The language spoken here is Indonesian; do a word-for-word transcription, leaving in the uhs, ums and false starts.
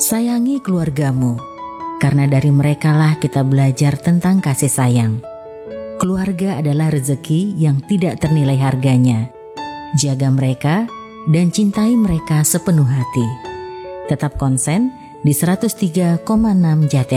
Sayangi keluargamu, karena dari merekalah kita belajar tentang kasih sayang. Keluarga adalah rezeki yang tidak ternilai harganya. Jaga mereka dan cintai mereka sepenuh hati. Tetap konsen di seratus tiga koma enam Jati